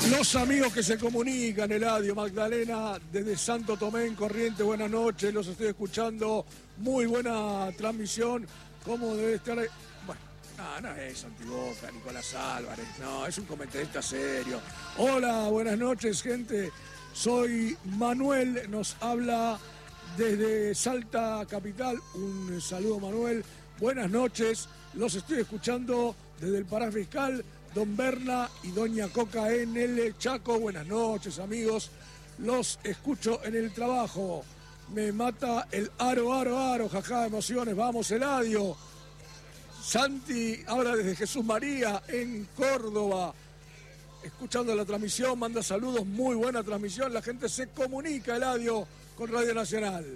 Los amigos que se comunican, Eladio, Magdalena, desde Santo Tomé en Corrientes, buenas noches, los estoy escuchando, muy buena transmisión, ¿cómo debe estar? Bueno, no es antiboca, Nicolás Álvarez, no, es un comentarista serio. Hola, buenas noches, gente, soy Manuel, nos habla desde Salta Capital, un saludo Manuel, buenas noches, los estoy escuchando desde el Pará Fiscal, Don Berna y Doña Coca en el Chaco. Buenas noches, amigos. Los escucho en el trabajo. Me mata el aro, jaja, emociones. Vamos, Eladio. Santi, ahora desde Jesús María, en Córdoba. Escuchando la transmisión, manda saludos. Muy buena transmisión. La gente se comunica, Eladio, con Radio Nacional.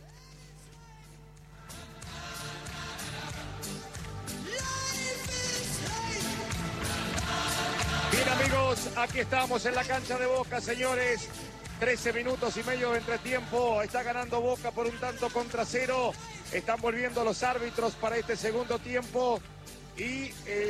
Bien, amigos, aquí estamos en la cancha de Boca, señores. 13 minutos y medio de entretiempo. Está ganando Boca por 1-0. Están volviendo los árbitros para este segundo tiempo. Y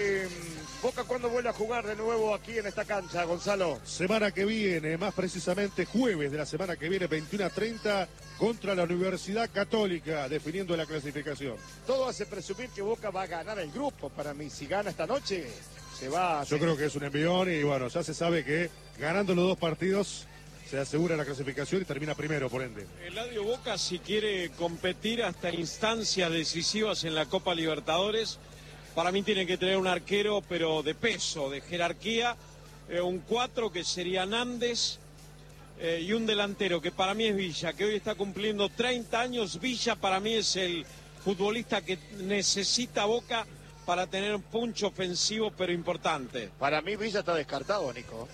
Boca, ¿cuándo vuelve a jugar de nuevo aquí en esta cancha, Gonzalo? Semana que viene, más precisamente jueves de la semana que viene, 21:30, contra la Universidad Católica, definiendo la clasificación. Todo hace presumir que Boca va a ganar el grupo. Para mí, si gana esta noche, se va. Yo creo que es un envión y bueno, ya se sabe que ganando los dos partidos se asegura la clasificación y termina primero, por ende. Eladio, Boca, si quiere competir hasta instancias decisivas en la Copa Libertadores, para mí tiene que tener un arquero, pero de peso, de jerarquía, un 4 que sería Nández, y un delantero que para mí es Villa, que hoy está cumpliendo 30 años. Villa para mí es el futbolista que necesita Boca para tener un punch ofensivo, pero importante. Para mí Villa está descartado, Nico.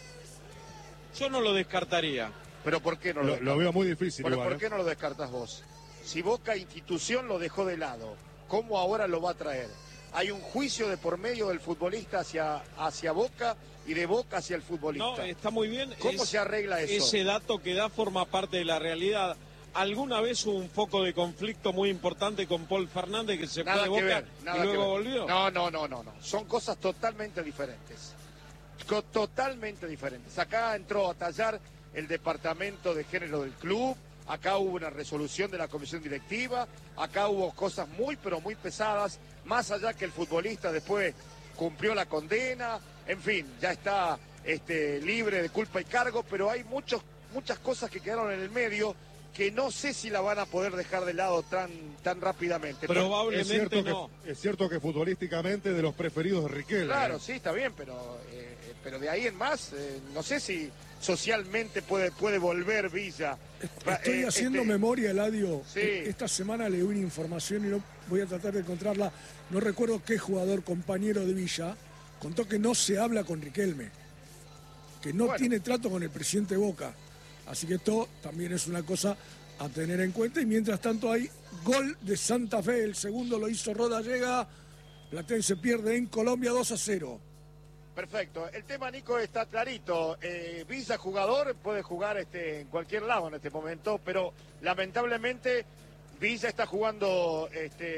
Yo no lo descartaría. ¿Pero por qué no lo Lo veo muy difícil. Pero igual, ¿por qué no lo descartas vos? Si Boca institución lo dejó de lado, ¿cómo ahora lo va a traer? Hay un juicio de por medio del futbolista hacia Boca y de Boca hacia el futbolista. No, está muy bien. ¿Cómo se arregla eso? Ese dato que da forma parte de la realidad. Alguna vez hubo un foco de conflicto muy importante con Paul Fernández, que se fue de Boca y luego volvió. No. Son cosas totalmente diferentes. Totalmente diferentes. Acá entró a tallar el departamento de género del club. Acá hubo una resolución de la comisión directiva. Acá hubo cosas muy, pero muy pesadas. Más allá que el futbolista después cumplió la condena. En fin, ya está libre de culpa y cargo. Pero hay muchas cosas que quedaron en el medio que no sé si la van a poder dejar de lado tan rápidamente. Probablemente es cierto que futbolísticamente de los preferidos de Riquelme. Claro, sí, está bien, pero de ahí en más, no sé si socialmente puede volver Villa. Estoy haciendo memoria, Eladio. Sí. Esta semana leí una información y no voy a tratar de encontrarla. No recuerdo qué jugador compañero de Villa contó que no se habla con Riquelme, que no tiene trato con el presidente Boca. Así que esto también es una cosa a tener en cuenta. Y mientras tanto hay gol de Santa Fe. El segundo lo hizo Rodallega. Platense pierde en Colombia 2-0. Perfecto. El tema, Nico, está clarito. Villa, jugador, puede jugar en cualquier lado en este momento, pero lamentablemente Villa está jugando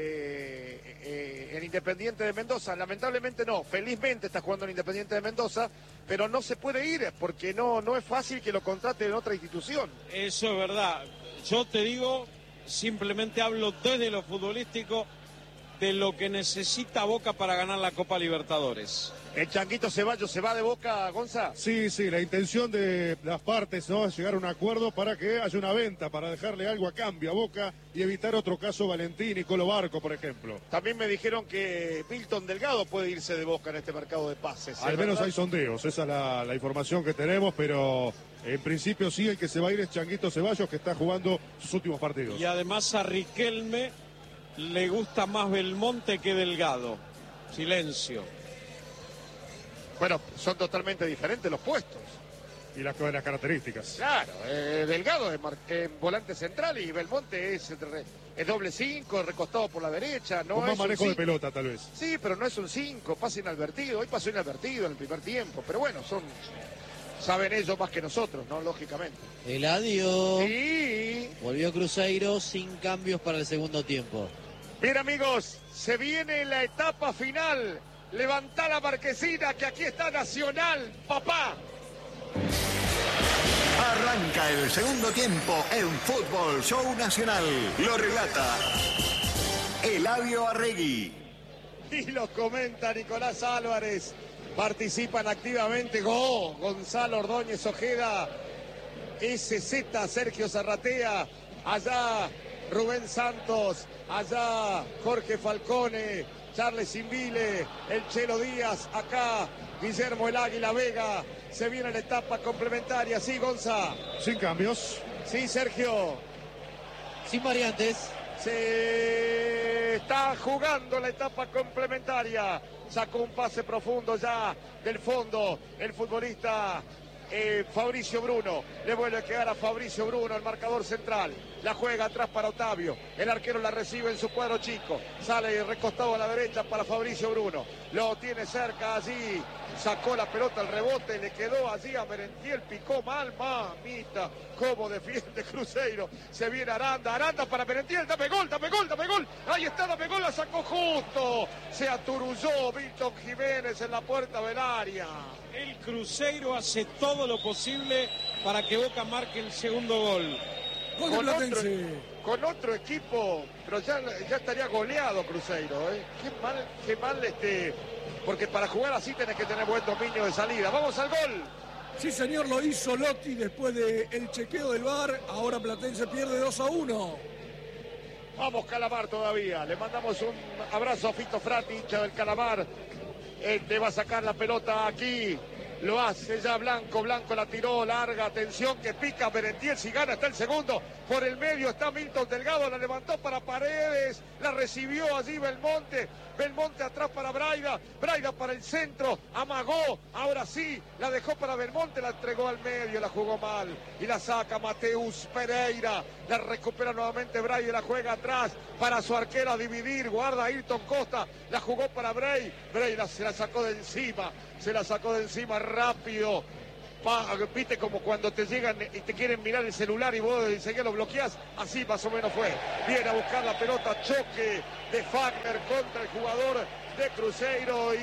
en Independiente de Mendoza. Lamentablemente no, felizmente está jugando en Independiente de Mendoza, pero no se puede ir porque no es fácil que lo contrate en otra institución. Eso es verdad. Yo te digo, simplemente hablo desde lo futbolístico, de lo que necesita Boca para ganar la Copa Libertadores. ¿El Changuito Ceballos se va de Boca, Gonza? Sí, la intención de las partes, ¿no?, es llegar a un acuerdo para que haya una venta, para dejarle algo a cambio a Boca y evitar otro caso Valentín y Colo Barco, por ejemplo. También me dijeron que Milton Delgado puede irse de Boca en este mercado de pases. Al menos hay sondeos, esa es la información que tenemos, pero en principio sí, el que se va a ir es Changuito Ceballos, que está jugando sus últimos partidos. Y además a Riquelme le gusta más Belmonte que Delgado. Silencio. Bueno, son totalmente diferentes los puestos. Y las características. Claro, Delgado es volante central y Belmonte es doble 5, recostado por la derecha. No con más es manejo de pelota, tal vez. Sí, pero no es un 5, pasa inadvertido. Hoy pasó inadvertido en el primer tiempo. Pero bueno, saben ellos más que nosotros, ¿no? Lógicamente. Eladio. Sí. Volvió Cruzeiro sin cambios para el segundo tiempo. Bien, amigos, se viene la etapa final. Levantá la marquesina, que aquí está Nacional, papá. Arranca el segundo tiempo en Fútbol Show Nacional. Lo relata Eladio Arregui. Y lo comenta Nicolás Álvarez. Participan activamente Gonzalo Ordóñez Ojeda, SZ Sergio Zarratea, allá Rubén Santos, allá Jorge Falcone, Charles Invile, el Chelo Díaz, acá Guillermo el Águila Vega. Se viene la etapa complementaria, ¿sí, Gonza? Sin cambios. Sí, Sergio. Sin variantes. Se está jugando la etapa complementaria. Sacó un pase profundo ya del fondo el futbolista Fabricio Bruno. Le vuelve a quedar a Fabricio Bruno, el marcador central. La juega atrás para Otavio. El arquero la recibe en su cuadro chico. Sale recostado a la derecha para Fabricio Bruno. Lo tiene cerca allí. Sacó la pelota al rebote, le quedó allí a Merentiel, picó mal, mamita, cómo defiende Cruzeiro. Se viene Aranda, Aranda para Merentiel, dame gol, dame gol, dame gol. Ahí está, dame gol, la sacó justo. Se aturulló Milton Jiménez en la puerta del área. El Cruzeiro hace todo lo posible para que Boca marque el segundo gol. Con otro equipo, pero ya estaría goleado Cruzeiro, ¿eh? Qué mal porque para jugar así tenés que tener buen dominio de salida. ¡Vamos al gol! Sí, señor, lo hizo Lotti después del chequeo del VAR. Ahora Platense pierde 2-1. Vamos, Calamar todavía. Le mandamos un abrazo a Fito Frati, hincha del Calamar. Te va a sacar la pelota aquí. Lo hace ya Blanco, Blanco la tiró larga, atención que pica Merentiel, si gana está el segundo, por el medio está Milton Delgado, la levantó para Paredes, la recibió allí Belmonte, Belmonte atrás para Braida, Braida para el centro, amagó, ahora sí, la dejó para Belmonte, la entregó al medio, la jugó mal, y la saca Mateus Pereira, la recupera nuevamente Braida y la juega atrás, para su arquero a dividir, guarda Ayrton Costa, la jugó para Bray, Braida se la sacó de encima, rápido. Viste como cuando te llegan y te quieren mirar el celular y vos enseguida lo bloqueás, así más o menos fue. Viene a buscar la pelota, choque de Fagner contra el jugador de Cruzeiro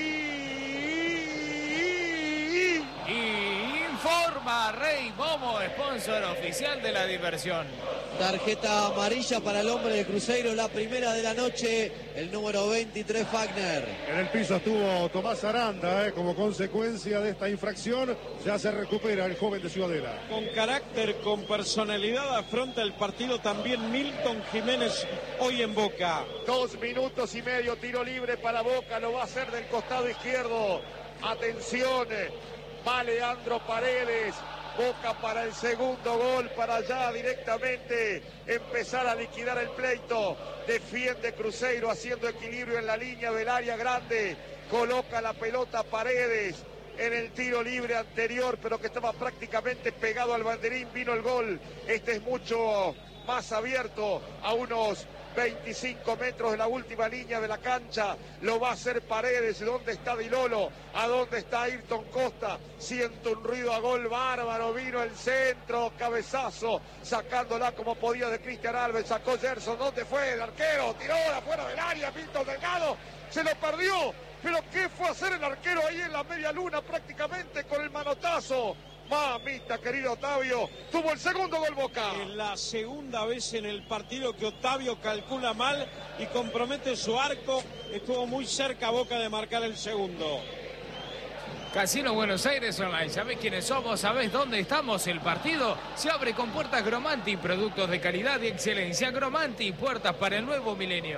informa Rey Momo, sponsor oficial de la diversión. Tarjeta amarilla para el hombre de Cruzeiro, la primera de la noche, el número 23, Fagner. En el piso estuvo Tomás Aranda, como consecuencia de esta infracción, ya se recupera el joven de Ciudadela. Con carácter, con personalidad, afronta el partido también Milton Jiménez hoy en Boca. 2 minutos y medio, tiro libre para Boca, lo va a hacer del costado izquierdo. Atención, va Leandro Paredes. Boca para el segundo gol, para allá directamente empezar a liquidar el pleito. Defiende Cruzeiro haciendo equilibrio en la línea del área grande. Coloca la pelota Paredes en el tiro libre anterior, pero que estaba prácticamente pegado al banderín. Vino el gol. Este es mucho más abierto, a unos 25 metros de la última línea de la cancha. Lo va a hacer Paredes. ¿Dónde está Di Lolo? ¿A dónde está Ayrton Costa? Siento un ruido a gol bárbaro. Vino el centro, cabezazo, sacándola como podía de Cristian Alves. Sacó Gerson. ¿Dónde fue el arquero? Tiró afuera del área. Milton Delgado se lo perdió. Pero ¿qué fue a hacer el arquero ahí en la media luna prácticamente con el manotazo? Mamita, querido Otavio, tuvo el segundo gol Boca. Es la segunda vez en el partido que Otavio calcula mal y compromete su arco. Estuvo muy cerca Boca de marcar el segundo. Casino Buenos Aires Online. ¿Sabés quiénes somos? ¿Sabés dónde estamos? El partido se abre con puertas Gromanti, productos de calidad y excelencia. Gromanti, puertas para el nuevo milenio.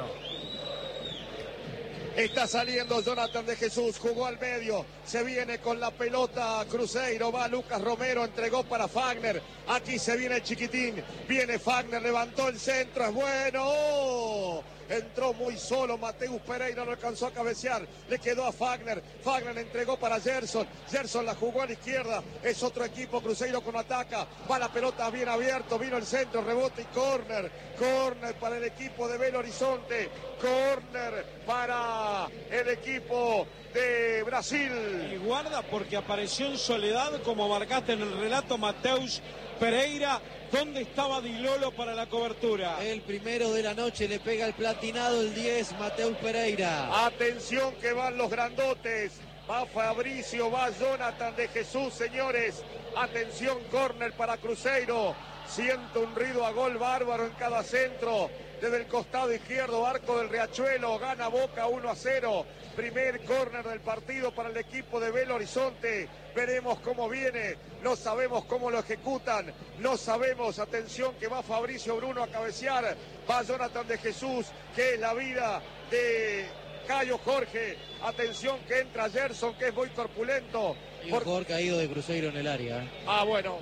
Está saliendo Jonathan de Jesús, jugó al medio, se viene con la pelota Cruzeiro, va Lucas Romero, entregó para Fagner, aquí se viene el chiquitín, viene Fagner, levantó el centro, es bueno, entró muy solo Mateus Pereira, no alcanzó a cabecear, le quedó a Fagner, Fagner entregó para Gerson, Gerson la jugó a la izquierda, es otro equipo, Cruzeiro con ataca, va la pelota bien abierto, vino el centro, rebote y córner para el equipo de Belo Horizonte, córner para el equipo de Brasil. Y guarda porque apareció en soledad, como marcaste en el relato, Mateus Pereira. ¿Dónde estaba Di Lolo para la cobertura? El primero de la noche, le pega el platinado el 10, Mateus Pereira. Atención que van los grandotes. Va Fabricio, va Jonathan de Jesús, señores. Atención, córner para Cruzeiro. Siento un ruido a gol bárbaro en cada centro. Desde el costado izquierdo, arco del Riachuelo. Gana Boca 1-0. Primer córner del partido para el equipo de Belo Horizonte. Veremos cómo viene. No sabemos cómo lo ejecutan. No sabemos. Atención que va Fabricio Bruno a cabecear. Va Jonathan de Jesús, que es la vida de Cayo Jorge. Atención que entra Gerson, que es muy corpulento. Y un jugador caído de Cruzeiro en el área. Ah, bueno.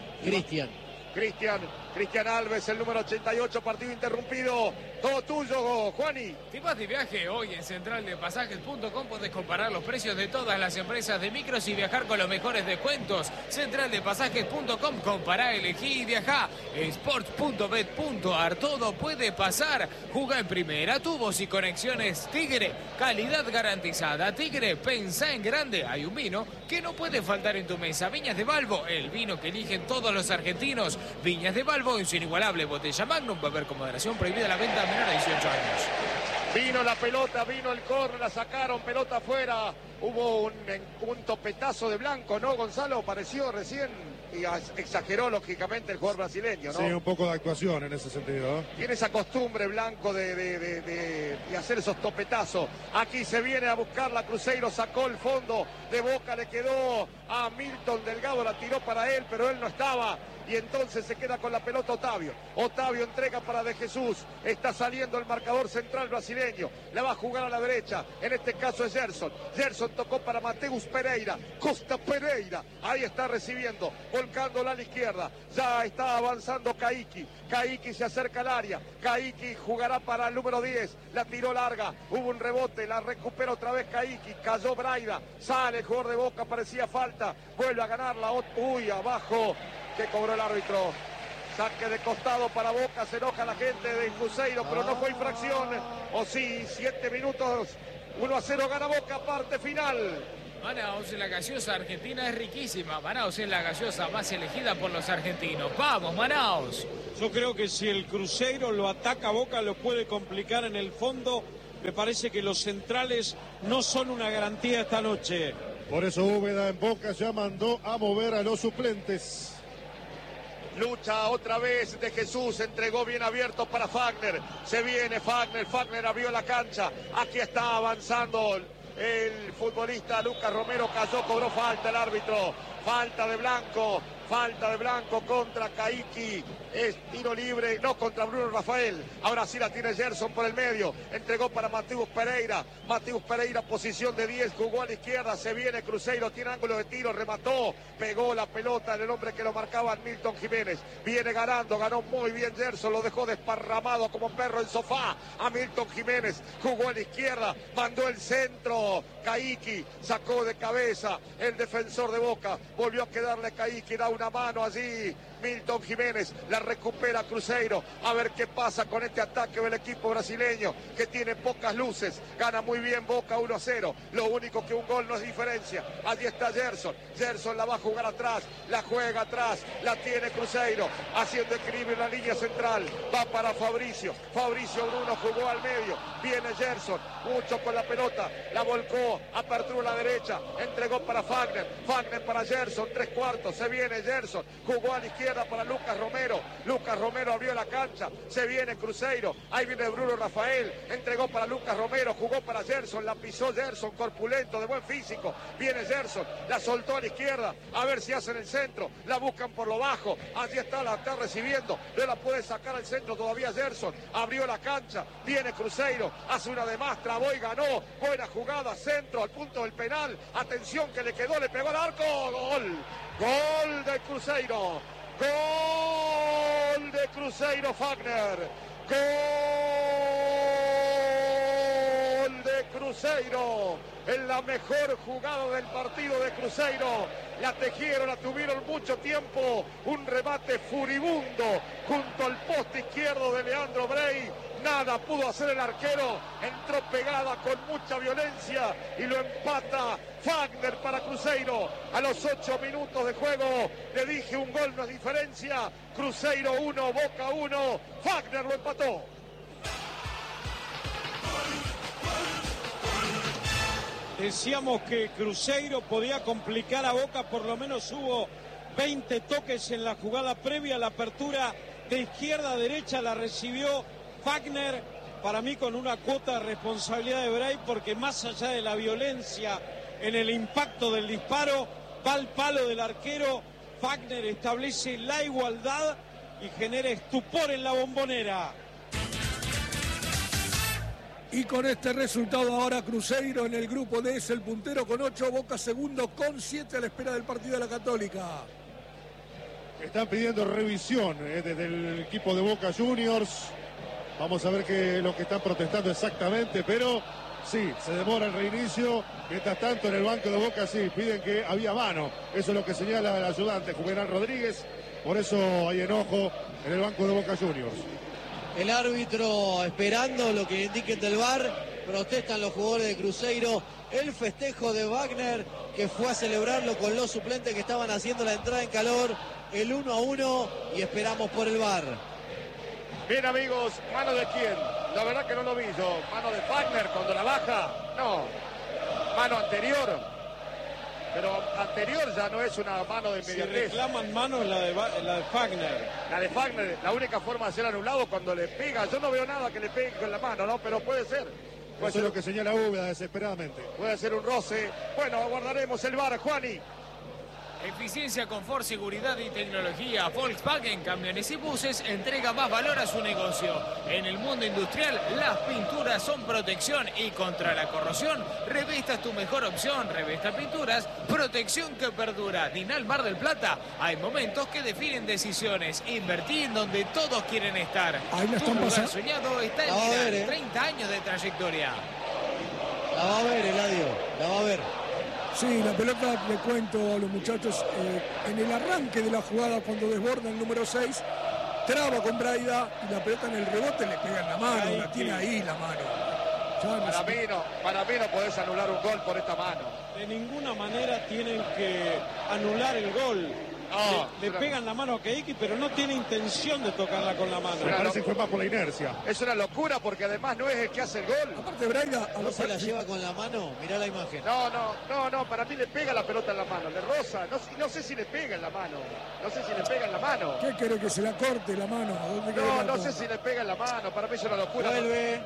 Cristian Alves, el número 88, partido interrumpido. Todo tuyo, Juani. Si vas de viaje hoy en centraldepasajes.com podés comparar los precios de todas las empresas de micros y viajar con los mejores descuentos. Centraldepasajes.com, compará, elegí y viajá. Sports.bet.ar, todo puede pasar. Jugá en primera, tubos y conexiones Tigre. Calidad garantizada. Tigre, pensá en grande. Hay un vino que no puede faltar en tu mesa. Viñas de Balbo, el vino que eligen todos los argentinos. Viñas de Balbo en su inigualable botella Magnum. Beber con moderación, prohibida la venta a menor de 18 años. Vino la pelota, vino el córner, la sacaron, pelota afuera. Hubo un topetazo de Blanco, ¿no, Gonzalo? Pareció recién y exageró lógicamente el jugador brasileño, ¿no? Sí, un poco de actuación en ese sentido, ¿eh? Tiene esa costumbre Blanco de hacer esos topetazos. Aquí se viene a buscar la Cruzeiro, sacó el fondo de Boca, le quedó a Milton Delgado, la tiró para él, pero él no estaba. Y entonces se queda con la pelota Otavio. Otavio entrega para De Jesús. Está saliendo el marcador central brasileño. La va a jugar a la derecha. En este caso es Gerson. Gerson tocó para Mateus Pereira. Costa Pereira. Ahí está recibiendo. Volcándola a la izquierda. Ya está avanzando Caiki. Caiki se acerca al área. Caiki jugará para el número 10. La tiró larga. Hubo un rebote. La recupera otra vez Caiki. Cayó Braida. Sale el jugador de Boca. Parecía falta. Vuelve a ganarla. Uy, abajo. Que cobró el árbitro. Saque de costado para Boca. Se enoja la gente de Cruzeiro, pero no fue infracción. O sí, 7 minutos. 1-0 gana Boca, parte final. Manaus, la gaseosa argentina es riquísima. Manaus es la gaseosa más elegida por los argentinos. ¡Vamos, Manaus! Yo creo que si el Cruzeiro lo ataca a Boca, lo puede complicar en el fondo. Me parece que los centrales no son una garantía esta noche. Por eso Úbeda en Boca ya mandó a mover a los suplentes. Lucha otra vez De Jesús, entregó bien abierto para Fagner. Se viene Fagner, Fagner abrió la cancha. Aquí está avanzando el futbolista Lucas Romero, cayó, cobró falta el árbitro. Falta de Blanco contra Caiki. Es tiro libre, no contra Bruno Rafael. Ahora sí la tiene Gerson por el medio. Entregó para Mateus Pereira. Mateus Pereira, posición de 10, jugó a la izquierda. Se viene Cruzeiro, tiene ángulo de tiro, remató. Pegó la pelota en el hombre que lo marcaba, Milton Jiménez. Viene ganando, ganó muy bien Gerson. Lo dejó desparramado como perro en sofá a Milton Jiménez. Jugó a la izquierda, mandó el centro. Caiki sacó de cabeza el defensor de Boca. Volvió a quedarle Caiki, da una mano allí. Milton Jiménez, la recupera Cruzeiro. A ver qué pasa con este ataque del equipo brasileño, que tiene pocas luces. Gana muy bien Boca 1-0. Lo único que un gol no es diferencia. Allí está Gerson. Gerson la va a jugar atrás, la juega atrás, la tiene Cruzeiro, haciendo equilibrio en la línea central. Va para Fabricio. Fabricio Bruno jugó al medio. Viene Gerson, mucho con la pelota. La volcó, apertura a la derecha. Entregó para Fagner. Fagner para Gerson, 3/4. Se viene Gerson, jugó a la izquierda para Lucas Romero. Lucas Romero abrió la cancha. Se viene Cruzeiro. Ahí viene Bruno Rafael. Entregó para Lucas Romero. Jugó para Gerson. La pisó Gerson, corpulento, de buen físico. Viene Gerson. La soltó a la izquierda. A ver si hacen el centro. La buscan por lo bajo. Allí está, la está recibiendo. No la puede sacar al centro todavía Gerson. Abrió la cancha. Viene Cruzeiro. Hace una de más. Trabó y ganó. Buena jugada. Centro al punto del penal. Atención que le quedó. Le pegó al arco. Gol. Gol de Cruzeiro. Gol de Cruzeiro, Fagner. Gol de Cruzeiro. En la mejor jugada del partido de Cruzeiro. La tejieron, la tuvieron mucho tiempo. Un remate furibundo junto al poste izquierdo de Leandro Brey. Nada pudo hacer el arquero. Entró pegada con mucha violencia y lo empata Fagner para Cruzeiro. A los 8 minutos de juego le dije, un gol no es diferencia. Cruzeiro 1, Boca 1. Fagner lo empató. Decíamos que Cruzeiro podía complicar a Boca, por lo menos hubo 20 toques en la jugada previa. La apertura de izquierda a derecha la recibió Fagner, para mí con una cuota de responsabilidad de Bray, porque más allá de la violencia en el impacto del disparo, va al palo del arquero. Fagner establece la igualdad y genera estupor en la Bombonera. Y con este resultado ahora Cruzeiro en el grupo D es el puntero con 8, Boca segundo con 7 a la espera del partido de la Católica. Están pidiendo revisión desde el equipo de Boca Juniors. Vamos a ver qué es lo que están protestando exactamente, pero sí, se demora el reinicio. Mientras tanto, en el banco de Boca sí, piden que había mano. Eso es lo que señala el ayudante Juvenal Rodríguez. Por eso hay enojo en el banco de Boca Juniors. El árbitro esperando lo que indiquen del VAR. Protestan los jugadores de Cruzeiro. El festejo de Wagner, que fue a celebrarlo con los suplentes que estaban haciendo la entrada en calor. El 1-1 y esperamos por el VAR. Bien, amigos, ¿mano de quién? La verdad que no lo vi yo. ¿Mano de Wagner cuando la baja? No. ¿Mano anterior? Pero anterior ya no es una mano de inmediatez. Si reclaman mano la de Fagner. La de Fagner, la única forma de ser anulado cuando le pega. Yo no veo nada que le pegue con la mano, ¿no? Pero puede ser. Eso es lo que señala Úbeda desesperadamente. Puede ser un roce. Bueno, aguardaremos el VAR, Juani. Eficiencia, confort, seguridad y tecnología. Volkswagen Camiones y Buses entrega más valor a su negocio. En el mundo industrial, las pinturas son protección y contra la corrosión. Revesta es tu mejor opción. Revesta Pinturas, protección que perdura. Dinal Mar del Plata. Hay momentos que definen decisiones. Invertir en donde todos quieren estar. Ahí la están Tu lugar pasando. soñado está en Dinal. 30 años de trayectoria. La va a ver, Eladio. La va a ver. Sí, la pelota, le cuento a los muchachos, en el arranque de la jugada, cuando desborda el número 6, traba con Braida y la pelota en el rebote le pega en la mano, Ahí, la tiene ahí la mano. Ya no sé. Para mí no podés anular un gol por esta mano. De ninguna manera tienen que anular el gol. No, le pegan la mano a Keiki, pero no tiene intención de tocarla con la mano. Me parece que fue más por la inercia. Es una locura porque además no es el que hace el gol. Aparte Braida, ¿No se la lleva con la mano? Mirá la imagen. No, para mí le pega la pelota en la mano, le roza. No sé si le pega en la mano. ¿qué quiere que se la corte la mano? ¿Dónde queda la No sé si le pega en la mano, para mí es una locura. Vuelve.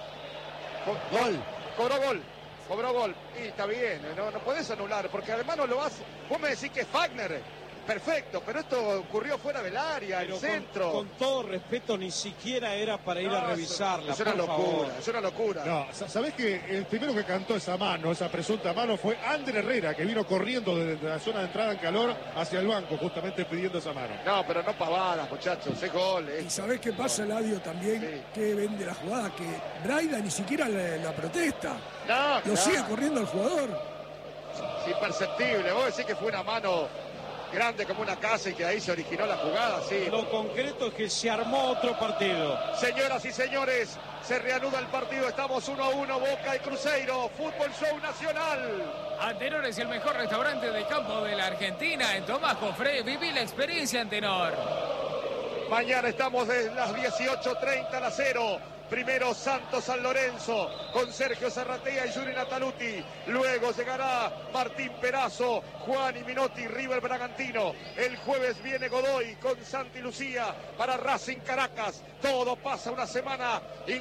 Gol. Cobró gol. Y está bien, no podés anular, porque además no lo hace. Vos me decís que es Fagner. Perfecto, pero esto ocurrió fuera del área, Pero el centro. Con todo respeto, ni siquiera era para ir a revisarla. Es una locura, es una locura. No, ¿sabés que el primero que cantó esa mano, esa presunta mano, fue Ander Herrera, que vino corriendo desde la zona de entrada en calor hacia el banco, justamente pidiendo esa mano? No, pero no pavadas, muchachos, es gol. ¿Y sabés qué pasa, Eladio, también? Sí. Que vende la jugada, que Braida ni siquiera la protesta. No, Lo claro. sigue corriendo el jugador. Es imperceptible. Vos decís que fue una mano grande como una casa y que ahí se originó la jugada, sí. Lo concreto es que se armó otro partido. Señoras y señores, se reanuda el partido. Estamos 1-1, Boca y Cruzeiro. Fútbol Show Nacional. Antenor es el mejor restaurante de campo de la Argentina. En Tomás Jofré, viví la experiencia Antenor. Mañana estamos desde las 18:30 a las 0. Primero Santos San Lorenzo con Sergio Zarratea y Yuri Nataluti. Luego llegará Martín Perazo, Juan y Minotti, River Bragantino. El jueves viene Godoy con Santi Lucía para Racing Caracas. Todo pasa una semana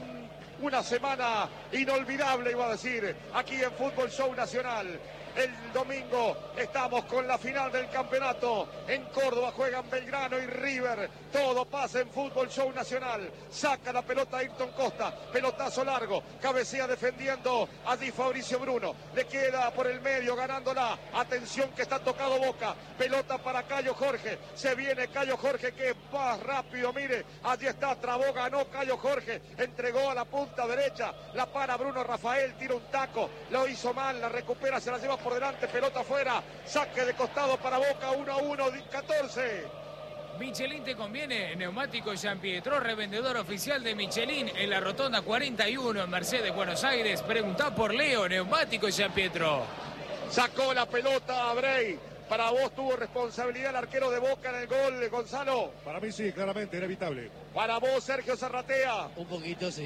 inolvidable, iba a decir, aquí en Fútbol Show Nacional. El domingo estamos con la final del campeonato. En Córdoba juegan Belgrano y River. Todo pasa en Fútbol Show Nacional. Saca la pelota Ayrton Costa. Pelotazo largo. Cabecea defendiendo allí Fabricio Bruno. Le queda por el medio ganándola. Atención que está tocado Boca. Pelota para Cayo Jorge. Se viene Cayo Jorge que es más rápido. Mire, allí está. Trabó, ganó Cayo Jorge. Entregó a la punta derecha. La para Bruno Rafael. Tira un taco. Lo hizo mal. La recupera. Se la lleva por delante, pelota afuera, saque de costado para Boca, 1-1, 14. Michelin te conviene, Neumático San Pietro, revendedor oficial de Michelin en la Rotonda 41 en Mercedes, Buenos Aires. Preguntá por Leo, Neumático San Pietro. Sacó la pelota a Bray. Para vos tuvo responsabilidad el arquero de Boca en el gol, Gonzalo. Para mí sí, claramente, era evitable. Para vos, Sergio Zarratea. Un poquito, sí.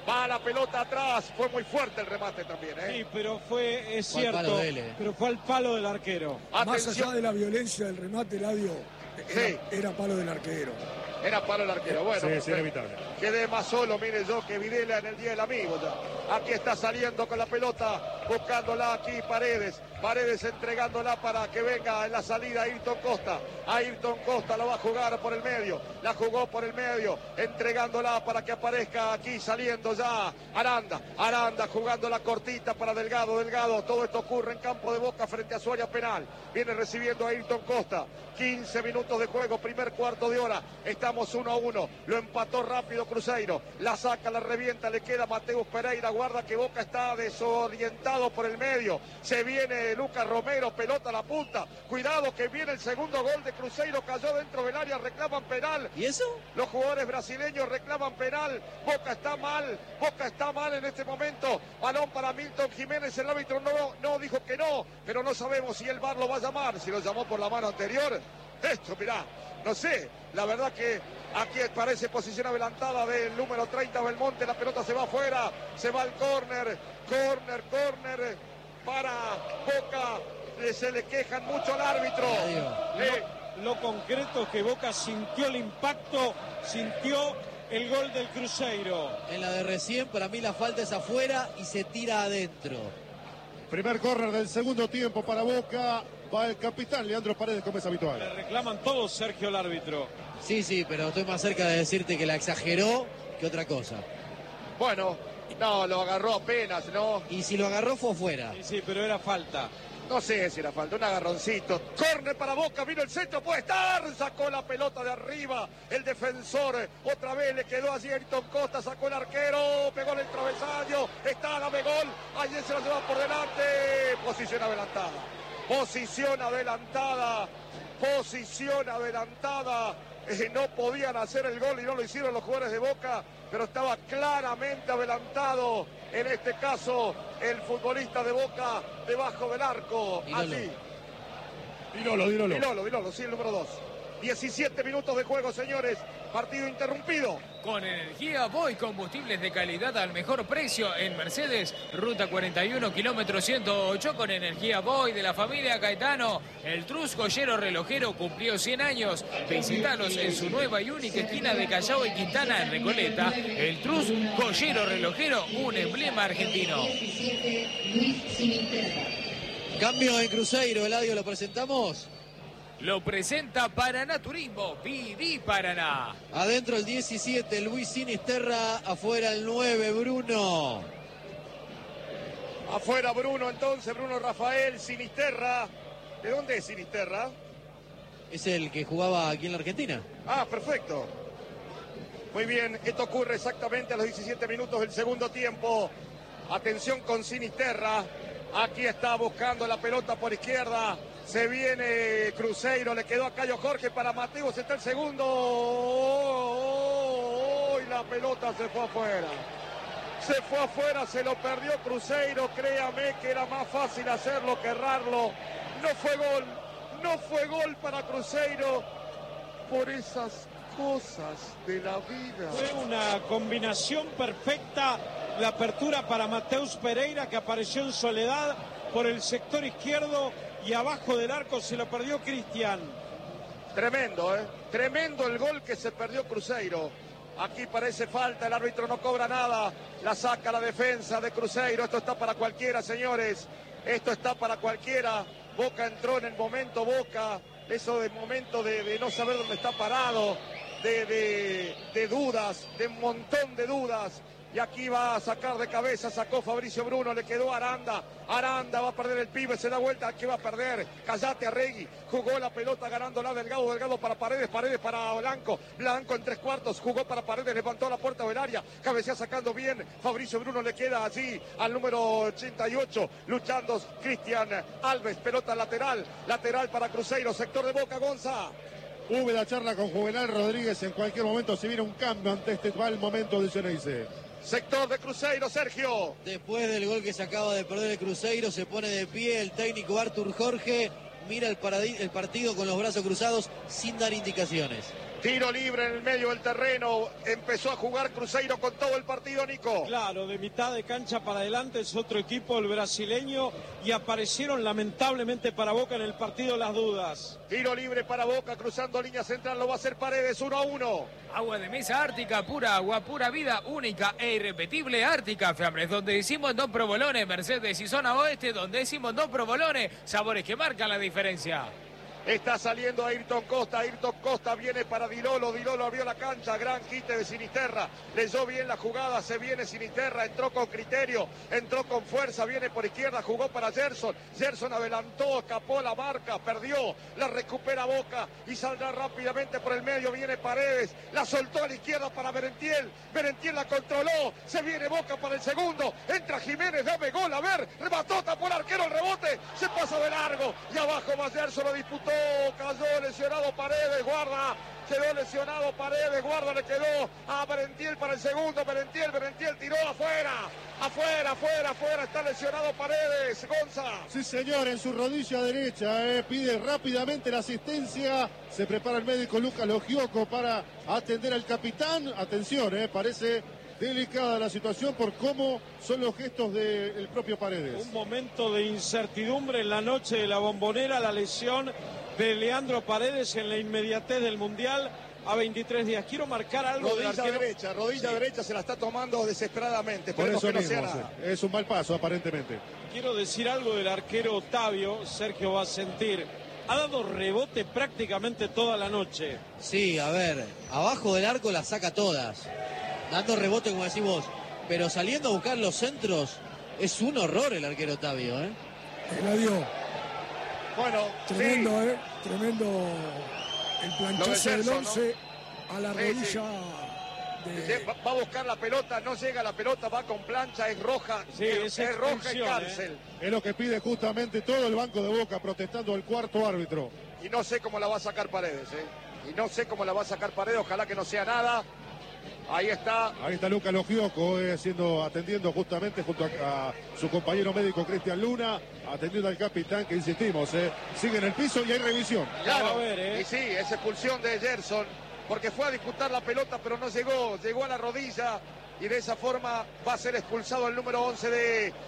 Va la pelota atrás, fue muy fuerte el remate también, ¿eh? Sí, pero es cierto, pero fue al palo del arquero. Más allá de la violencia del remate, Eladio, era palo del arquero. Era palo el arquero, bueno. Sí, es inevitable. Quedé más solo, mire yo, que Videla en el Día del Amigo ya. Aquí está saliendo con la pelota, buscándola aquí Paredes. Paredes entregándola para que venga en la salida Ayrton Costa. Ayrton Costa la va a jugar por el medio. La jugó por el medio, entregándola para que aparezca aquí saliendo ya Aranda. Aranda jugando la cortita para Delgado. Delgado, todo esto ocurre en campo de Boca frente a su área penal. Viene recibiendo a Ayrton Costa. 15 minutos de juego, primer cuarto de hora. Estamos 1-1. Lo empató rápido Cruzeiro. La saca, la revienta, le queda Mateus Pereira. Guarda que Boca está desorientado por el medio. Se viene Lucas Romero, pelota a la punta. Cuidado que viene el segundo gol de Cruzeiro. Cayó dentro del área, reclaman penal. ¿Y eso? Los jugadores brasileños reclaman penal. Boca está mal. Boca está mal en este momento. Balón para Milton Jiménez. El árbitro no dijo que no. Pero no sabemos si el VAR lo va a llamar. Si lo llamó por la mano anterior. Esto, mirá, no sé. La verdad que aquí parece posición adelantada del número 30 Belmonte. La pelota se va afuera. Se va al córner. Córner. Para Boca, se le quejan mucho al árbitro. Lo concreto es que Boca sintió el impacto, sintió el gol del Cruzeiro. En la de recién, para mí la falta es afuera y se tira adentro. Primer córner del segundo tiempo para Boca. Va el capitán Leandro Paredes, como es habitual. Le reclaman todos, Sergio, el árbitro. Sí, pero estoy más cerca de decirte que la exageró que otra cosa. Bueno, no, lo agarró apenas, ¿no? Y si lo agarró fue afuera. Sí, pero era falta. No sé si era falta, un agarroncito. Córner para Boca, vino el centro, puede estar. Sacó la pelota de arriba el defensor. Otra vez le quedó allí Ayrton Costa, sacó el arquero, pegó en el travesaño. Está, dame gol. Allí se la lleva por delante. Posición adelantada. No podían hacer el gol y no lo hicieron los jugadores de Boca, pero estaba claramente adelantado, en este caso, el futbolista de Boca debajo del arco. Allí. Dilolo, sí, el número 2. 17 minutos de juego, señores. Partido interrumpido. Con Energía Boy, combustibles de calidad al mejor precio en Mercedes, ruta 41, kilómetro 108, con Energía Boy de la familia Caetano. El Trus Joyero Relojero cumplió 100 años. Visítalos en su nueva y única esquina de Callao y Quintana en Recoleta. El Trus Joyero Relojero, un emblema argentino. Cambio en Cruzeiro, Eladio, ¿lo presentamos? Lo presenta Paraná Turismo, Viví Paraná. Adentro el 17, Luis Sinisterra. Afuera el 9, Bruno. Afuera Bruno, entonces, Bruno Rafael Sinisterra. ¿De dónde es Sinisterra? Es el que jugaba aquí en la Argentina. Ah, perfecto. Muy bien, esto ocurre exactamente a los 17 minutos del segundo tiempo. Atención con Sinisterra. Aquí está buscando la pelota por izquierda. Se viene Cruzeiro, le quedó a Cayo Jorge para Mateus, está el segundo. Y la pelota se fue afuera. Se lo perdió Cruzeiro, créame que era más fácil hacerlo que errarlo. No fue gol para Cruzeiro por esas cosas de la vida. Fue una combinación perfecta, la apertura para Mateus Pereira, que apareció en soledad por el sector izquierdo. Y abajo del arco se lo perdió Cristian. Tremendo, tremendo el gol que se perdió Cruzeiro. Aquí parece falta, el árbitro no cobra nada. La saca la defensa de Cruzeiro. Esto está para cualquiera, señores. Esto está para cualquiera. Boca entró en el momento, Boca. Eso de momento de no saber dónde está parado. De dudas, de un montón de dudas. Y aquí va a sacar de cabeza, sacó Fabricio Bruno, le quedó Aranda. Aranda va a perder el pibe, se da vuelta, ¿qué va a perder? Callate, Arregui, jugó la pelota ganándola Delgado para Paredes para Blanco. Blanco en 3/4, jugó para Paredes, levantó la puerta del área, cabecea sacando bien. Fabricio Bruno le queda allí al número 88, luchando Cristian Alves, pelota lateral para Cruzeiro, sector de Boca, Gonza. Hubo la charla con Juvenal Rodríguez, en cualquier momento se viene un cambio ante este mal momento de Geneise. Sector de Cruzeiro, Sergio. Después del gol que se acaba de perder el Cruzeiro, se pone de pie el técnico Artur Jorge. mira el partido con los brazos cruzados sin dar indicaciones. Tiro libre en el medio del terreno. Empezó a jugar Cruzeiro con todo el partido, Nico. Claro, de mitad de cancha para adelante es otro equipo, el brasileño, y aparecieron lamentablemente para Boca en el partido las dudas. Tiro libre para Boca, cruzando línea central, lo va a hacer Paredes, 1-1. Agua de mesa Ártica, pura agua, pura vida, única e irrepetible. Ártica Fiambres, donde decimos dos provolones. Mercedes y zona oeste, donde decimos dos provolones. Sabores que marcan la diferencia. Está saliendo Ayrton Costa viene para Dilolo abrió la cancha, gran quite de Sinisterra, leyó bien la jugada, se viene Sinisterra, entró con criterio, entró con fuerza, viene por izquierda, jugó para Gerson adelantó, escapó la marca, perdió, la recupera Boca y saldrá rápidamente por el medio, viene Paredes, la soltó a la izquierda para Merentiel la controló, se viene Boca para el segundo, entra Jiménez, dame gol, a ver, remató, tapó el arquero, el rebote, se pasa de largo y abajo va Gerson, lo disputó. Cayó lesionado Paredes, quedó lesionado Paredes, le quedó a Merentiel para el segundo, Merentiel tiró afuera, está lesionado Paredes, Gonza. Sí señor, en su rodilla derecha, pide rápidamente la asistencia, se prepara el médico Lucas Logioco para atender al capitán, atención, parece delicada la situación por cómo son los gestos del propio Paredes. Un momento de incertidumbre en la noche de la Bombonera, la lesión de Leandro Paredes en la inmediatez del Mundial a 23 días. Quiero marcar algo rodilla de arquero. Rodilla derecha se la está tomando desesperadamente. Por eso que no mismo, sea nada. Es un mal paso aparentemente. Quiero decir algo del arquero Otavio, Sergio va a sentir. Ha dado rebote prácticamente toda la noche. Sí, a ver, abajo del arco las saca todas. Dando rebote, como decís vos. Pero saliendo a buscar los centros, es un horror el arquero Otavio, Eladio. Bueno, tremendo, sí. Tremendo el planchazo del 11 a la rodilla. Va a buscar la pelota, no llega la pelota, va con plancha, es roja, es roja y cárcel. Es lo que pide justamente todo el banco de Boca, protestando al cuarto árbitro. Y no sé cómo la va a sacar Paredes, ojalá que no sea nada. Ahí está Lucas Logioco atendiendo justamente junto a su compañero médico Cristian Luna, atendiendo al capitán que insistimos, sigue en el piso y hay revisión. Claro, y sí, es expulsión de Gerson, porque fue a disputar la pelota pero no llegó a la rodilla y de esa forma va a ser expulsado el número 11